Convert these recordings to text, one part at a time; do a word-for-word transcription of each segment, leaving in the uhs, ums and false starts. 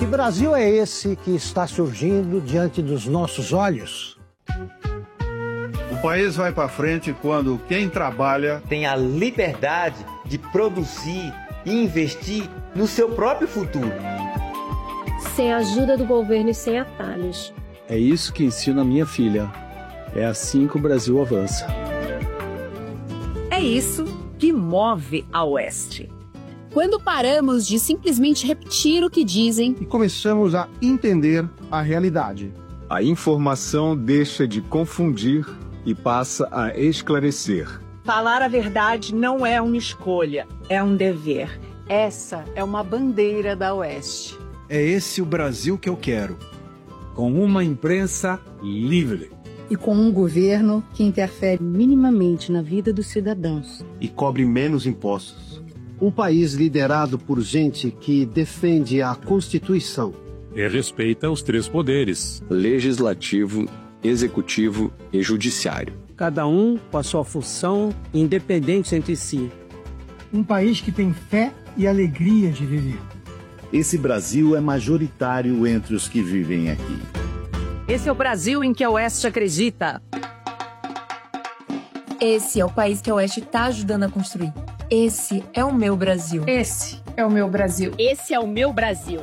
Que Brasil é esse que está surgindo diante dos nossos olhos? O país vai para frente quando quem trabalha tem a liberdade de produzir e investir no seu próprio futuro. Sem a ajuda do governo e sem atalhos. É isso que ensino a minha filha. É assim que o Brasil avança. É isso que move a Oeste. Quando paramos de simplesmente repetir o que dizem e começamos a entender a realidade. A informação deixa de confundir e passa a esclarecer. Falar a verdade não é uma escolha, é um dever. Essa é uma bandeira da Oeste. É esse o Brasil que eu quero. Com uma imprensa livre. E com um governo que interfere minimamente na vida dos cidadãos. E cobre menos impostos. Um país liderado por gente que defende a Constituição. E respeita os três poderes: legislativo, executivo e judiciário. Cada um com a sua função, independente entre si. Um país que tem fé e alegria de viver. Esse Brasil é majoritário entre os que vivem aqui. Esse é o Brasil em que a Oeste acredita. Esse é o país que a Oeste está ajudando a construir. Esse é o meu Brasil. Esse é o meu Brasil. Esse é o meu Brasil.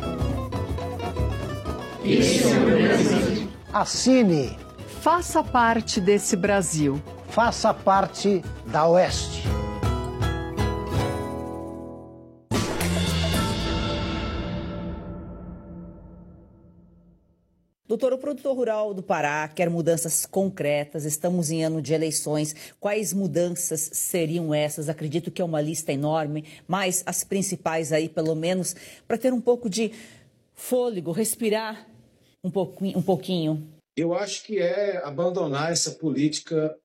Esse é o meu Brasil. Assine. Faça parte desse Brasil. Faça parte da Oeste. Doutor, o produtor rural do Pará quer mudanças concretas, estamos em ano de eleições. Quais mudanças seriam essas? Acredito que é uma lista enorme, mas as principais aí, pelo menos, para ter um pouco de fôlego, respirar um pouquinho, um pouquinho. Eu acho que é abandonar essa política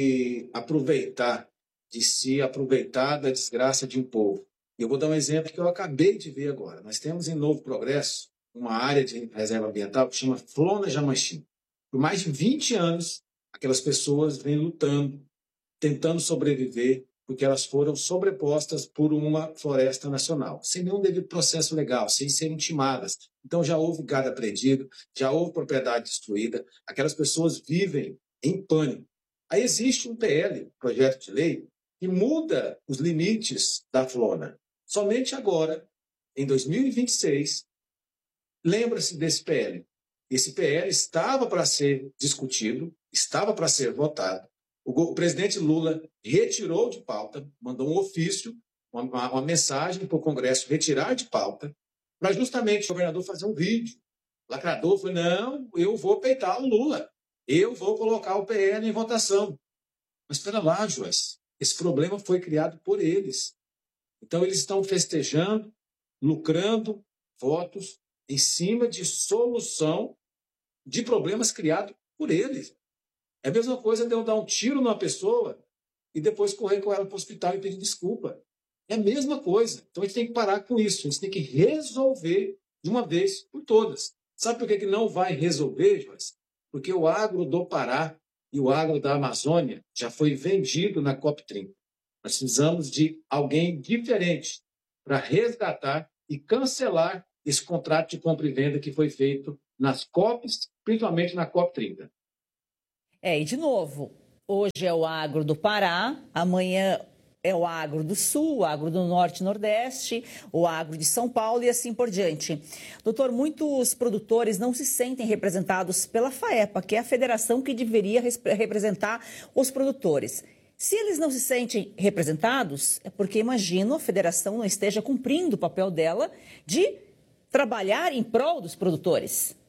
de aproveitar, de se aproveitar da desgraça de um povo. Eu vou dar um exemplo que eu acabei de ver agora. Nós temos em Novo Progresso uma área de reserva ambiental que chama Flona Jamachim. Por mais de vinte anos, aquelas pessoas vêm lutando, tentando sobreviver, porque elas foram sobrepostas por uma floresta nacional, sem nenhum devido processo legal, sem serem intimadas. Então já houve gado apreendido, já houve propriedade destruída, aquelas pessoas vivem em pânico. Aí existe um P L, projeto de lei, que muda os limites da Flona. Somente agora, em dois mil e vinte e seis, lembra-se desse P L. Esse P L estava para ser discutido, estava para ser votado. O presidente Lula retirou de pauta, mandou um ofício, uma, uma mensagem para o Congresso retirar de pauta, para justamente o governador fazer um vídeo. O lacrador falou, não, eu vou peitar o Lula, eu vou colocar o P L em votação. Mas espera lá, Joyce, esse problema foi criado por eles. Então eles estão festejando, lucrando votos em cima de solução de problemas criados por eles. É a mesma coisa de eu dar um tiro numa pessoa e depois correr com ela para o hospital e pedir desculpa. É a mesma coisa. Então a gente tem que parar com isso. A gente tem que resolver de uma vez por todas. Sabe por que que não vai resolver, Joyce? Porque o agro do Pará e o agro da Amazônia já foi vendido na COP trinta. Nós precisamos de alguém diferente para resgatar e cancelar esse contrato de compra e venda que foi feito nas COPs, principalmente na COP trinta. É, e de novo, hoje é o agro do Pará, amanhã é o agro do Sul, o agro do Norte e Nordeste, o agro de São Paulo e assim por diante. Doutor, muitos produtores não se sentem representados pela FAEPA, que é a federação que deveria representar os produtores. Se eles não se sentem representados, é porque, imagino, a federação não esteja cumprindo o papel dela de trabalhar em prol dos produtores.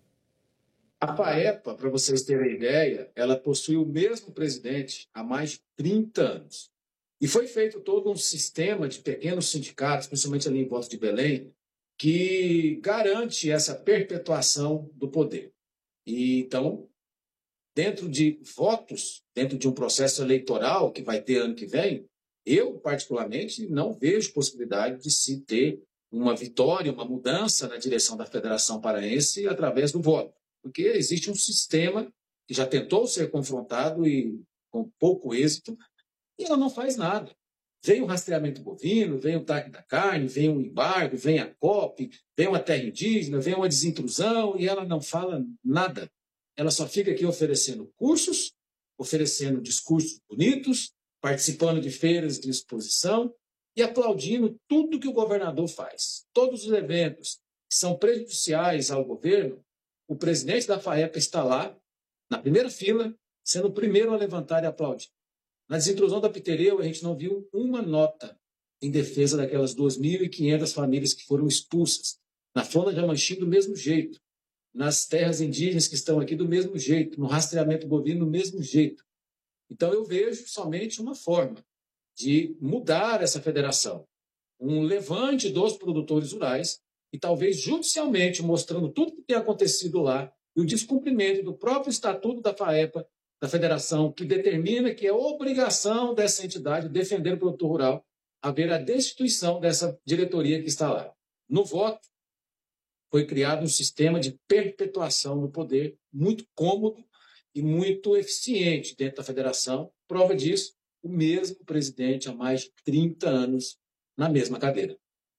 A FAEPA, para vocês terem ideia, ela possui o mesmo presidente há mais de trinta anos. E foi feito todo um sistema de pequenos sindicatos, principalmente ali em Volta de Belém, que garante essa perpetuação do poder. E, então, dentro de votos, dentro de um processo eleitoral que vai ter ano que vem, eu, particularmente, não vejo possibilidade de se ter uma vitória, uma mudança na direção da Federação Paraense através do voto. Porque existe um sistema que já tentou ser confrontado e com pouco êxito, e ela não faz nada. Vem o rastreamento bovino, vem o T A C da carne, vem o embargo, vem a C O P, vem uma terra indígena, vem uma desintrusão, e ela não fala nada. Ela só fica aqui oferecendo cursos, oferecendo discursos bonitos, participando de feiras de exposição e aplaudindo tudo que o governador faz. Todos os eventos que são prejudiciais ao governo, o presidente da FAEPA está lá, na primeira fila, sendo o primeiro a levantar e aplaudir. Na desintrusão da Pitereu, a gente não viu uma nota em defesa daquelas duas mil e quinhentas famílias que foram expulsas. Na Flona de Amanchim, do mesmo jeito. Nas terras indígenas que estão aqui, do mesmo jeito. No rastreamento bovino, do mesmo jeito. Então, eu vejo somente uma forma de mudar essa federação. Um levante dos produtores rurais e talvez judicialmente mostrando tudo o que tem acontecido lá e o descumprimento do próprio estatuto da FAEPA, da federação, que determina que é obrigação dessa entidade defender o produtor rural, haver a destituição dessa diretoria que está lá. No voto, foi criado um sistema de perpetuação no poder muito cômodo e muito eficiente dentro da federação. Prova disso, o mesmo presidente há mais de trinta anos na mesma cadeira.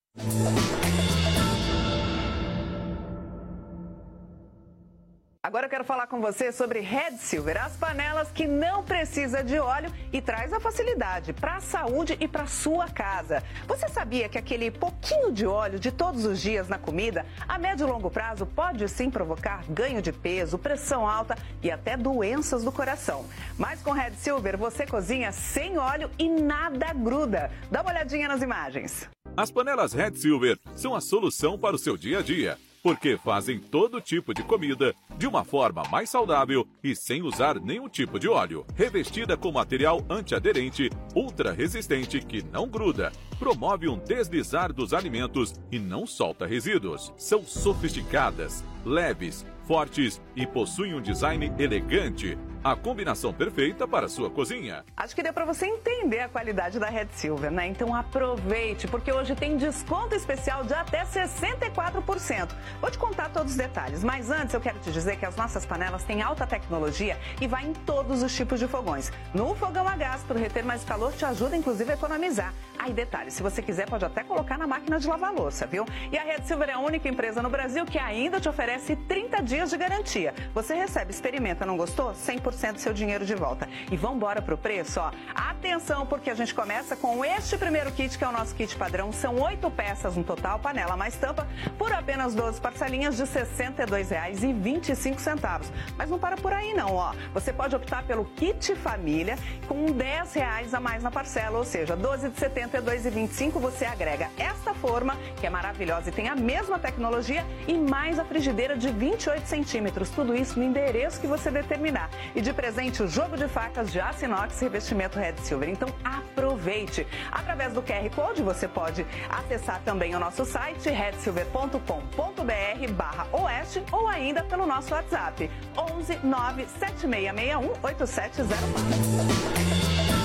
Agora eu quero falar com você sobre Red Silver, as panelas que não precisa de óleo e traz a facilidade para a saúde e para a sua casa. Você sabia que aquele pouquinho de óleo de todos os dias na comida, a médio e longo prazo, pode sim provocar ganho de peso, pressão alta e até doenças do coração? Mas com Red Silver você cozinha sem óleo e nada gruda. Dá uma olhadinha nas imagens. As panelas Red Silver são a solução para o seu dia a dia, porque fazem todo tipo de comida de uma forma mais saudável e sem usar nenhum tipo de óleo. Revestida com material antiaderente, ultra resistente que não gruda, promove um deslizar dos alimentos e não solta resíduos. São sofisticadas, leves, fortes e possuem um design elegante. A combinação perfeita para a sua cozinha. Acho que deu para você entender a qualidade da Red Silver, né? Então aproveite, porque hoje tem desconto especial de até sessenta e quatro por cento. Vou te contar todos os detalhes, mas antes eu quero te dizer que as nossas panelas têm alta tecnologia e vai em todos os tipos de fogões. No fogão a gás, para reter mais calor, te ajuda inclusive a economizar. Aí detalhe, se você quiser pode até colocar na máquina de lavar louça, viu? E a Red Silver é a única empresa no Brasil que ainda te oferece trinta dias de garantia. Você recebe, experimenta, não gostou? cem por cento do seu dinheiro de volta. E vamos embora pro preço, ó. Atenção, porque a gente começa com este primeiro kit, que é o nosso kit padrão. São oito peças no total, panela mais tampa, por apenas doze parcelinhas de sessenta e dois reais e vinte e cinco centavos. Mas não para por aí não, ó. Você pode optar pelo kit família com dez reais a mais na parcela, ou seja, doze de setenta e dois reais e vinte e cinco centavos, você agrega esta forma, que é maravilhosa e tem a mesma tecnologia, e mais a frigideira de vinte e oito centímetros. Tudo isso no endereço que você determinar. E de presente o jogo de facas de aço inox revestimento Red Silver. Então aproveite. Através do Q R Code você pode acessar também o nosso site red silver ponto com ponto br barra oeste ou ainda pelo nosso WhatsApp onze nove sete seis seis um oito sete zero quatro.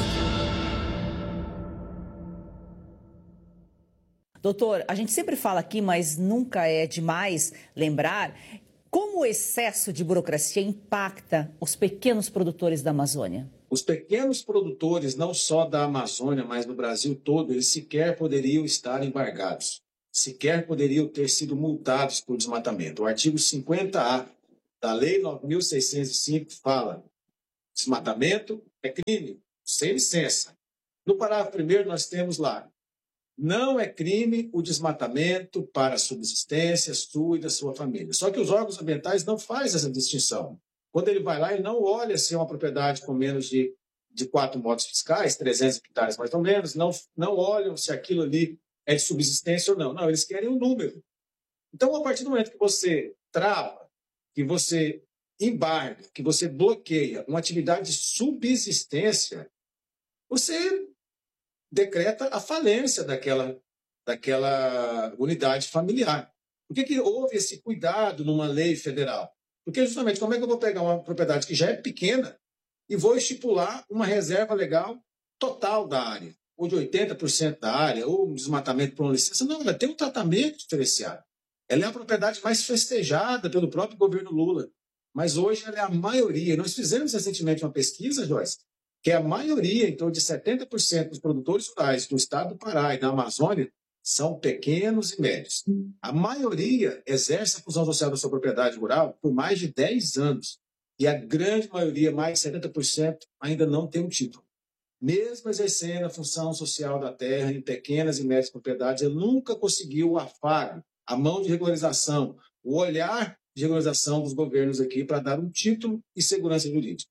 Doutor, a gente sempre fala aqui, mas nunca é demais lembrar como o excesso de burocracia impacta os pequenos produtores da Amazônia. Os pequenos produtores, não só da Amazônia, mas no Brasil todo, eles sequer poderiam estar embargados, sequer poderiam ter sido multados por desmatamento. O artigo cinquenta A da Lei nove mil seiscentos e cinco fala: desmatamento é crime, sem licença. No parágrafo primeiro nós temos lá: não é crime o desmatamento para a subsistência sua e da sua família. Só que os órgãos ambientais não fazem essa distinção. Quando ele vai lá, ele não olha se é uma propriedade com menos de, de quatro modos fiscais, trezentos hectares mais ou menos, não, não olham se aquilo ali é de subsistência ou não. Não, eles querem o número. Então, a partir do momento que você trava, que você embarga, que você bloqueia uma atividade de subsistência, você decreta a falência daquela, daquela unidade familiar. Por que que houve esse cuidado numa lei federal? Porque justamente como é que eu vou pegar uma propriedade que já é pequena e vou estipular uma reserva legal total da área, ou de oitenta por cento da área, ou um desmatamento por uma licença? Não, ela tem um tratamento diferenciado. Ela é a propriedade mais festejada pelo próprio governo Lula, mas hoje ela é a maioria. Nós fizemos recentemente uma pesquisa, Joyce, que a maioria, em torno de setenta por cento dos produtores rurais do estado do Pará e da Amazônia, são pequenos e médios. A maioria exerce a função social da sua propriedade rural por mais de dez anos. E a grande maioria, mais de setenta por cento, ainda não tem um título. Mesmo exercendo a função social da terra em pequenas e médias propriedades, ele nunca conseguiu o afago, a mão de regularização, o olhar de regularização dos governos aqui para dar um título e segurança jurídica.